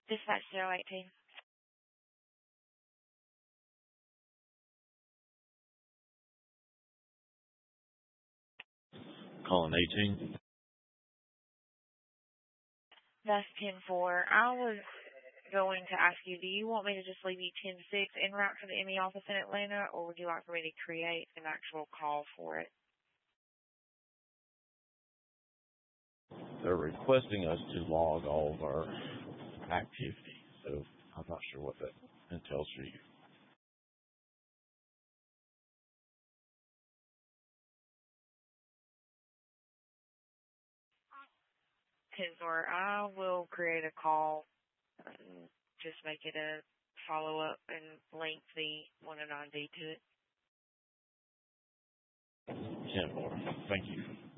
Dispatch 018. Calling 18. That's 10-4. I was going to ask you, do you want me to just leave you 10-6 en route to the ME office in Atlanta, or would you like for me to create an actual call for it? They're requesting us to log all of our activity, so I'm not sure what that entails for you. 10-4. I will create a call and just make it a follow-up and link the 109D to it. 10-4. Thank you.